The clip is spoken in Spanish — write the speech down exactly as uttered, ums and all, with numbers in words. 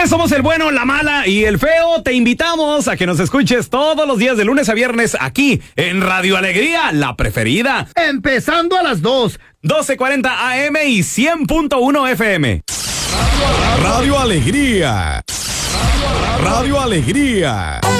que somos el bueno, la mala y el feo. Te invitamos a que nos escuches todos los días de lunes a viernes aquí en Radio Alegría, la preferida. Empezando a las dos. doce cuarenta A M y cien punto uno F M. Radio Alegría. Radio Alegría.